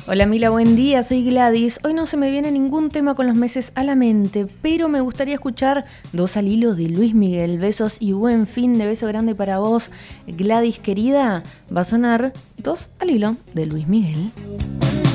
Hola Mila, buen día, soy Gladys. Hoy no se me viene ningún tema con los meses a la mente, pero me gustaría escuchar Dos al hilo de Luis Miguel. Besos y buen fin de beso grande para vos, Gladys querida. Va a sonar Dos al hilo de Luis Miguel.